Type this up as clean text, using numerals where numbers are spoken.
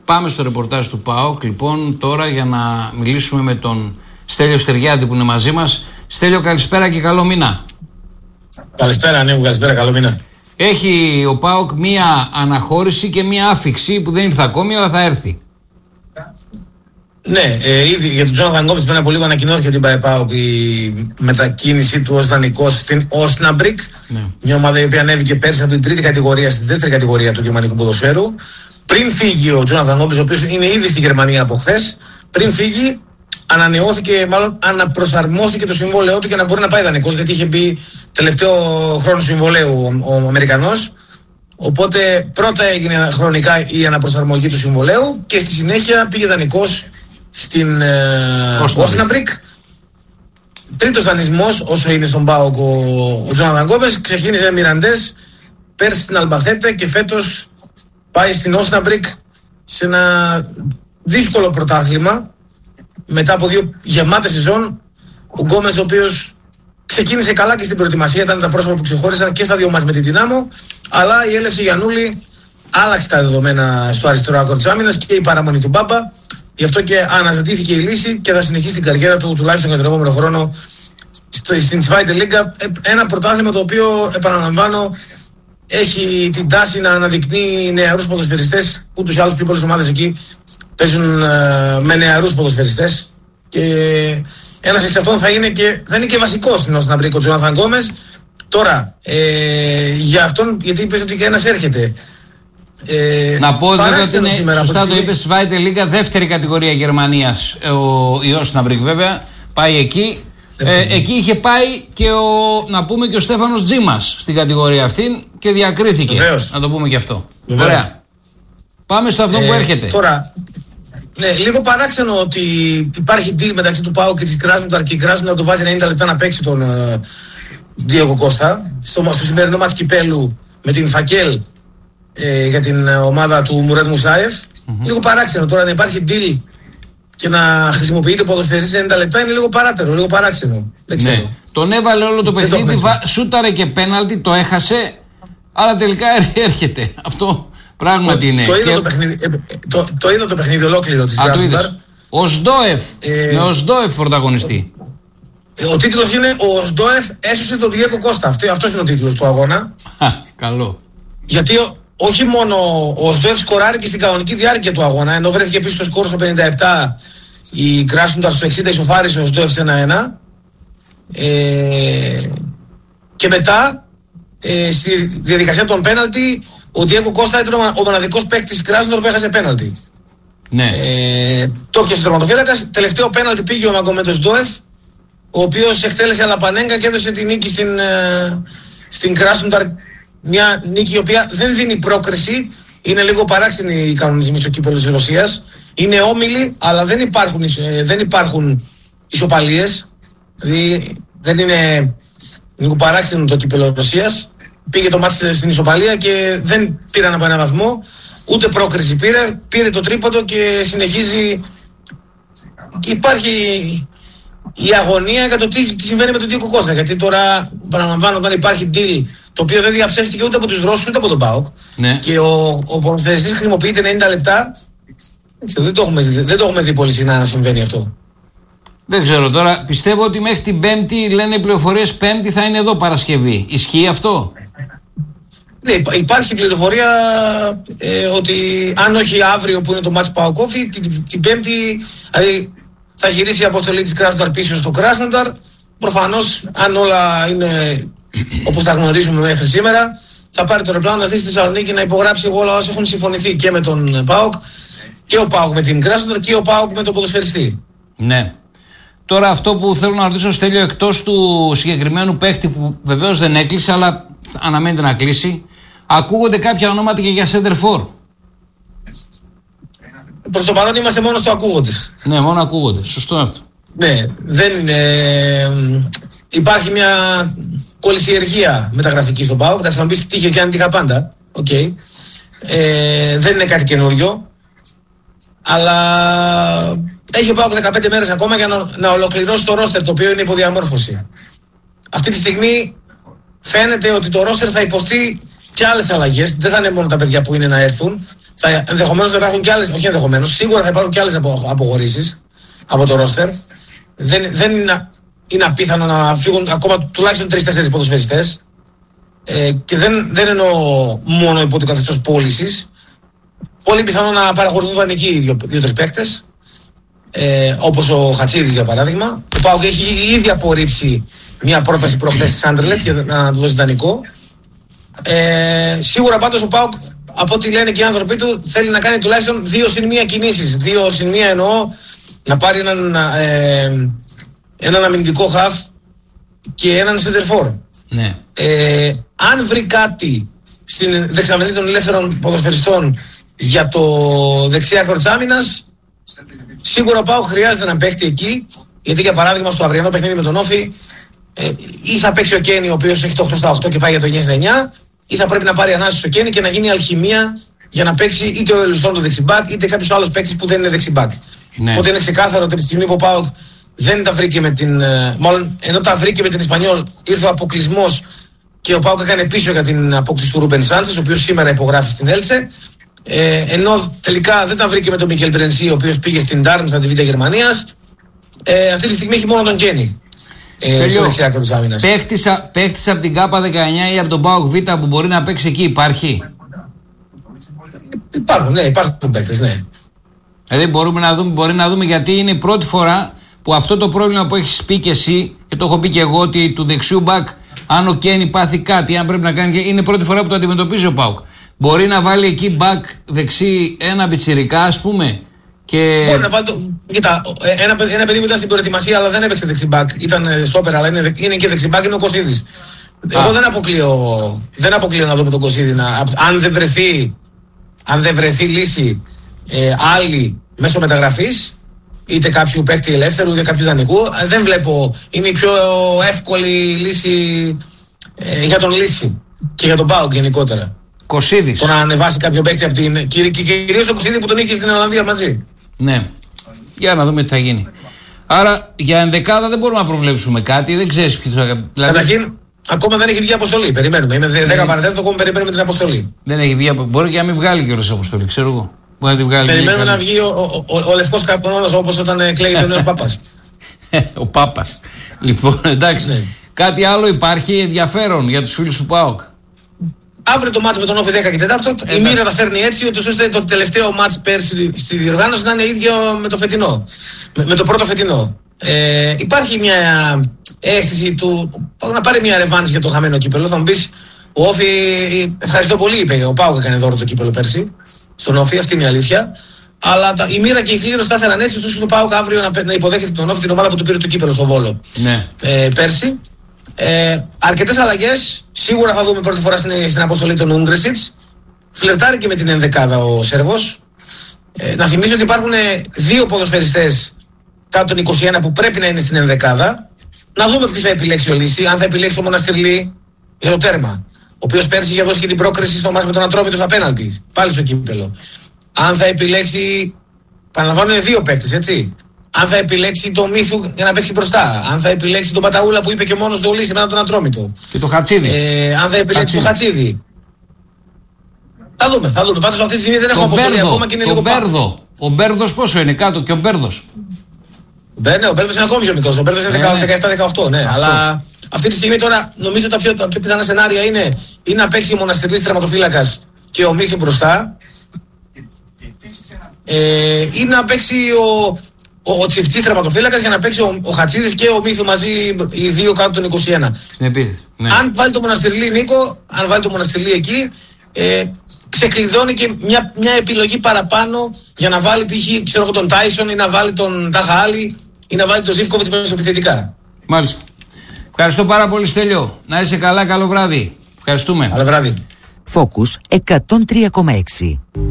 Πάμε στο ρεπορτάζ του ΠΑΟΚ λοιπόν τώρα για να μιλήσουμε με τον Στέλιο Στεριάδη που είναι μαζί μας. Στέλιο, καλησπέρα και καλό μήνα. Καλησπέρα, Νίκο, καλησπέρα, καλό μήνα. Έχει ο ΠΑΟΚ μία αναχώρηση και μία άφιξη που δεν ήρθε ακόμη, αλλά θα έρθει. Ναι, ήδη για τον Τζόναθαν Γκόμες πριν από λίγο ανακοινώθηκε την ΠΑΟΚ η μετακίνησή του ως δανεικός στην Όσναμπρικ. Ναι. Μια ομάδα η οποία ανέβηκε πέρσι από την τρίτη κατηγορία στη δεύτερη κατηγορία του γερμανικού ποδοσφαίρου. Πριν φύγει ο Τζόναθαν Γκόμες, ο οποίος είναι ήδη στη Γερμανία από χθες, πριν φύγει, ανανεώθηκε, μάλλον αναπροσαρμόστηκε το συμβόλαιό του για να μπορεί να πάει δανεικός, γιατί είχε μπει τελευταίο χρόνο συμβολαίου ο Αμερικανός. Οπότε πρώτα έγινε χρονικά η αναπροσαρμογή του συμβολαίου και στη συνέχεια πήγε δανεικός στην Όσναμπρικ. Τρίτος δανεισμός, όσο είναι στον ΠΑΟΚ ο Τζόναθαν Γκόμες, ξεκίνησε με Μιραντές πέρσι στην Αλμπαθέτε και φέτος πάει στην Όσναμπρικ σε ένα δύσκολο πρωτάθλημα. Μετά από 2 γεμάτες σεζόν, ο Γκόμες, ο οποίος ξεκίνησε καλά και στην προετοιμασία, ήταν τα πρόσωπα που ξεχώρισαν και στα 2 μάτς με την Δυνάμο, αλλά η έλευση Γιαννούλη άλλαξε τα δεδομένα στο αριστερό άκρο της άμυνας και η παραμονή του Μπάμπα. Γι' αυτό και αναζητήθηκε η λύση και θα συνεχίσει την καριέρα του τουλάχιστον για τον επόμενο χρόνο στην Zweite Liga. Ένα πρωτάθλημα το οποίο, επαναλαμβάνω, έχει την τάση να αναδεικνύει νεαρούς ποδοσφαιριστές. Ούτως ή άλλως πιο πολλές ομάδες εκεί παίζουν με νεαρούς ποδοσφαιριστές. Και ένας εξ αυτών θα είναι και βασικός στην Όσναμπρικ ο Τζόναθαν Γκόμες. Τώρα, για αυτόν, γιατί είπες ότι και ένας έρχεται. Να πω βέβαια ότι είναι σωστά το είπες, Zweite Liga, δεύτερη κατηγορία Γερμανίας η Όσναμπρικ βέβαια, πάει εκεί. Εκεί είχε πάει και να πούμε και ο Στέφανος Τζίμας στην κατηγορία αυτή και διακρίθηκε. Βεβαίως. Να το πούμε και αυτό. Βεβαίως. Ωραία. Πάμε στο αυτό που έρχεται. Τώρα, ναι, λίγο παράξενο ότι υπάρχει deal μεταξύ του ΠΑΟΚ και της Κράσνονταρ και η Κράσνονταρ το βάζει 90 λεπτά να παίξει τον Διέγκο Κώστα στο σημερινό μάτς κυπέλου με την Φακέλ για την ομάδα του Μουράτ Μουσάεφ. Λίγο παράξενο τώρα να υπάρχει deal και να χρησιμοποιείται ποδοσφαιριστής 90 λεπτά, είναι λίγο παράτερο, λίγο παράξενο. Δεν ξέρω. Ναι. Τον έβαλε όλο το παιχνίδι, σούταρε και πέναλτι, το έχασε, αλλά τελικά έρχεται. Αυτό πράγματι είναι. Το είδα το παιχνίδι ολόκληρο της Κράσνονταρ. Ο Σντόεφ, με ο Σντόεφ πρωταγωνιστή. Ο τίτλος είναι «Ο Σντόεφ έσωσε τον Διέγκο Κώστα». Αυτός είναι ο τίτλος του αγώνα. Καλό. Γιατί όχι μόνο ο Σντόεφ σκοράρει και στην κανονική διάρκεια του αγώνα, ενώ βρέθηκε πίσω στο σκορ στο 57, η Κράσνονταρ στο 60 ισοφάρισε ο Σντόεφ σε 1-1. Και μετά, στη διαδικασία των πέναλτι, ο Διέγκο Κώστα ήταν ο μοναδικός παίκτης της Κράσνονταρ που έχασε πέναλτι. Ναι. Το έπιασε ο τερματοφύλακας. Τελευταίο πέναλτι πήγε ο Μαγκομέντος Σντόεφ, ο οποίος εκτέλεσε αλαπανέγκα και έδωσε τη νίκη στην Κράσνονταρ. Μια νίκη η οποία δεν δίνει πρόκριση. Είναι λίγο παράξενοι οι κανονισμοί στο κύπελλο της Ρωσίας. Είναι όμιλοι, αλλά δεν υπάρχουν ισοπαλίες. Δηλαδή δεν είναι λίγο παράξενο το κύπελλο της Ρωσίας. Πήγε το μάτι στην ισοπαλία και δεν πήραν από 1 βαθμό. Ούτε πρόκριση πήρε το τρίποντο και συνεχίζει. Και υπάρχει η αγωνία για το τι συμβαίνει με τον Διέγκο Κώστα. Γιατί τώρα, παραλαμβάνω, όταν υπάρχει deal το οποίο δεν διαψεύστηκε ούτε από τους Ρώσους ούτε από τον ΠΑΟΚ, ναι, και ο ποδοσφαιριστής χρησιμοποιείται 90 λεπτά, δεν το έχουμε δει πολύ συχνά να συμβαίνει αυτό. Δεν ξέρω τώρα. Πιστεύω ότι μέχρι την Πέμπτη, λένε οι πληροφορίες, Πέμπτη θα είναι εδώ Παρασκευή. Ισχύει αυτό? Ναι, υπάρχει πληροφορία ότι αν όχι αύριο που είναι το μάτς ΠΑΟΚ-Όφι, την Πέμπτη δηλαδή, θα γυρίσει η αποστολή της Κράσνονταρ πίσω στο Κράσνονταρ. Προφανώς, αν όλα είναι όπως τα γνωρίζουμε μέχρι σήμερα, θα πάρει το αεροπλάνο να έρθει στη Θεσσαλονίκη να υπογράψει όλα όσα έχουν συμφωνηθεί και με τον ΠΑΟΚ και ο ΠΑΟΚ με την Κράσνονταρ και ο ΠΑΟΚ με τον ποδοσφαιριστή. Ναι. Τώρα αυτό που θέλω να ρωτήσω, Στέλιο, εκτός του συγκεκριμένου παίχτη που βεβαίως δεν έκλεισε, αλλά αναμένεται να κλείσει, ακούγονται κάποια ονόματα και για center for. Προς το παρόν είμαστε μόνο στο ακούγονται. Ναι, μόνο ακούγονται. Σωστό αυτό. Ναι, δεν είναι. Υπάρχει μια κολυσιεργία μεταγραφική στον ΠΑΟΚ. Θα μου πεις τύχε και αν τύχα πάντα. Okay. Δεν είναι κάτι καινούριο. Αλλά έχει ο ΠΑΟΚ 15 μέρες ακόμα για να ολοκληρώσει το ρόστερ, το οποίο είναι υποδιαμόρφωση. Αυτή τη στιγμή φαίνεται ότι το ρόστερ θα υποστεί και άλλες αλλαγές. Δεν θα είναι μόνο τα παιδιά που είναι να έρθουν. Ενδεχομένως θα υπάρχουν και άλλες, όχι ενδεχομένως, σίγουρα θα υπάρχουν και άλλες αποχωρήσεις από το ρόστερ. Δεν είναι απίθανο να φύγουν ακόμα τουλάχιστον 3-4 ποδοσφαιριστές. Και δεν εννοώ μόνο υπό το καθεστώς πώλησης. Πολύ πιθανό να παραχωρηθούν δανεικοί 2-3 παίκτες. Όπως ο Χατσίδης για παράδειγμα. Ο ΠΑΟΚ έχει ήδη απορρίψει μια πρόταση προχθές της Άντερλεχτ για να του δώσει δανεικό. Σίγουρα πάντως ο ΠΑΟΚ, από ό,τι λένε και οι άνθρωποι του, θέλει να κάνει τουλάχιστον 2+1 κινήσεις. 2+1 εννοώ να πάρει έναν αμυντικό χαφ και έναν σεντερφόρ. Ναι. Αν βρει κάτι στην δεξαμενή των ελεύθερων ποδοσφαιριστών για το δεξιά άκρο της άμυνας, σίγουρα ο ΠΑΟΚ χρειάζεται να παίχτη εκεί, γιατί για παράδειγμα στο αυριανό παιχνίδι με τον Όφη ή θα παίξει ο Κένι, ο οποίος έχει το 8-8 και πάει για το 9-9, ή θα πρέπει να πάρει ανάσταση ο Κένι και να γίνει αλχημία για να παίξει είτε ο Ελουστόν το δεξιμπάκ είτε κάποιος άλλος παίκτης που δεν είναι δεξιμπάκ. Ναι. Οπότε είναι ξεκάθαρο ότι από τη στιγμή που ο ΠΑΟΚ δεν τα βρήκε με την. Μάλλον ενώ τα βρήκε με την Ισπανιόλ, ήρθε ο αποκλεισμός και ο ΠΑΟΚ έκανε πίσω για την απόκτηση του Ρούμπεν Σάντσες, ο οποίος σήμερα υπογράφει στην Έλτσε. Ενώ τελικά δεν τα βρήκε με τον Μικέλ Μπρενσί, ο οποίος πήγε στην Ντάρμσταντ τη Β' Γερμανίας. Αυτή τη στιγμή έχει μόνο τον Κένι στο δεξιά άκρο της άμυνας. Παίκτης από την ΚΑΠΑ 19 ή από τον ΠΑΟΚ Β που μπορεί να παίξει εκεί, υπάρχει? Υπάρχουν παίκτες, ναι. Δηλαδή μπορεί να δούμε, γιατί είναι η πρώτη φορά που αυτό το πρόβλημα που έχεις πει και εσύ, και το έχω πει και εγώ, ότι του δεξιού μπακ, αν ο Κένι πάθει κάτι, αν πρέπει να κάνει, είναι η πρώτη φορά που το αντιμετωπίζει ο ΠΑΟΚ. Μπορεί να βάλει εκεί μπακ δεξί ένα πιτσιρικά, ας πούμε. Και... Μπορεί να βάλει Κοίτα, ένα παιδί που ήταν στην προετοιμασία, αλλά δεν έπαιξε δεξιμπάκ. Ήταν στόπερ, αλλά είναι και δεξιμπάκ, είναι ο Κωσίδης. Εγώ δεν αποκλείω να δούμε τον Κωσίδη. Αν δεν βρεθεί λύση άλλη μέσω μεταγραφής, είτε κάποιου παίκτη ελεύθερου, είτε κάποιου δανεικού, δεν βλέπω. Είναι η πιο εύκολη λύση για τον Λύση και για τον ΠΑΟΚ γενικότερα. Κωσίδης. Το να ανεβάσει κάποιο παίκτη από την. Και κυρίως τον Κωσίδη που τον είχε στην Ολλανδία μαζί. Ναι. Για να δούμε τι θα γίνει. Άρα για ενδεκάδα δεν μπορούμε να προβλέψουμε κάτι, δεν ξέρεις ποιο θα. Καταρχήν, ακόμα δεν έχει βγει αποστολή. Περιμένουμε. Είναι 10 παρατέταρτο, ακόμα περιμένουμε την αποστολή. Δεν έχει βγει. Μπορεί και να μην βγάλει κιόλας αποστολή, ξέρω εγώ. Περιμένουμε να βγει ο λευκός καπνώνας, όπως όταν κλαίγεται ο νέος Πάπας. Ο Πάπας. Λοιπόν, εντάξει. Ναι. Κάτι άλλο υπάρχει ενδιαφέρον για τους φίλους του ΠΑΟΚ? Αύριο το μάτς με τον Όφη 10 και 4, η μοίρα τα φέρνει έτσι, ώστε το τελευταίο μάτς πέρσι στη διοργάνωση να είναι ίδιο με το φετινό. Με το πρώτο φετινό. Υπάρχει μια αίσθηση του να πάρει μια ρεβάνση για το χαμένο κύπελο. Θα μου πεις, ο Όφη, ευχαριστώ πολύ, είπε. Ο ΠΑΟΚ έκανε δώρο το κύπελο πέρσι στον Όφη, αυτή είναι η αλήθεια. Αλλά η μοίρα και η κλήρωση τα έφεραν έτσι, ώστε ο ΠΑΟΚ αύριο να υποδέχεται τον Όφη, την ομάδα που του πήρε το κύπελο στο Βόλο. Ναι. Πέρσι. Αρκετές αλλαγές. Σίγουρα θα δούμε πρώτη φορά στην αποστολή τον Ούγκρεσιτς. Φλερτάρει και με την ενδεκάδα ο Σέρβος. Να θυμίσω ότι υπάρχουν 2 ποδοσφαιριστές κάτω των 21 που πρέπει να είναι στην ενδεκάδα. Να δούμε ποιος θα επιλέξει ο Λύση. Αν θα επιλέξει τον Μοναστηρλή για το τέρμα, ο οποίος πέρσι είχε δώσει και την πρόκριση στο μάτς με τον Ατρόμητο στα πέναλτι. Πάλι στο κύπελο. Αν θα επιλέξει. Παραλαμβάνω, είναι 2 παίκτες, έτσι. Αν θα επιλέξει το Μύθου για να παίξει μπροστά. Αν θα επιλέξει τον Παταούλα που είπε και μόνος του ο Λύση μετά τον Ατρόμητο. Και το Χατσίδη. Αν θα επιλέξει το Χατσίδη. Θα δούμε. Πάντως αυτή τη στιγμή δεν έχουμε αποστολή ακόμα και είναι λίγο πάνω. Ο Μπέρδος πόσο είναι κάτω και ο Μπέρδος? Ναι, ο Μπέρδος είναι ακόμη πιο μικρός. Ο Μπέρδος είναι 17-18, ναι. Αλλά αυτή τη στιγμή τώρα νομίζω τα πιο πιθανά σενάρια είναι να παίξει ο Μοναστηρλής τερματοφύλακας και ο Μύθου μπροστά. Ή να παίξει ο Τσιφτσής τερματοφύλακας για να παίξει ο Χατσίδης και ο Μύθου μαζί, οι 2 κάτω των 21. Ναι. Αν βάλει το Μοναστηρλή, Νίκο, αν βάλει το Μοναστηρλή εκεί, ξεκλειδώνει και μια επιλογή παραπάνω για να βάλει π.χ. τον Τάισον ή να βάλει τον Ταχαάλη ή να βάλει τον Ζίβκοβιτς μεσοπιθετικά. Μάλιστα. Ευχαριστώ πάρα πολύ, Στέλιο. Να είσαι καλά, καλό βράδυ. Ευχαριστούμε. Καλό βράδυ. Focus 103,6.